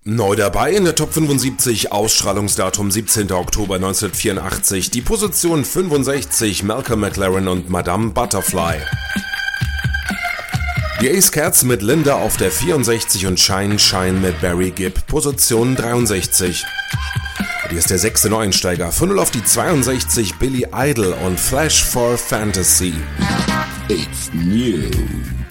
Neu dabei in der Top 75, Ausstrahlungsdatum 17. Oktober 1984, die Position 65, Malcolm McLaren und Madame Butterfly. Die Ace Cats mit Linda auf der 64 und Shine Shine mit Barry Gibb, Position 63. Hier ist der 6. Neueinsteiger, von 0 auf die 62, Billy Idol und Flash for Fantasy. It's new.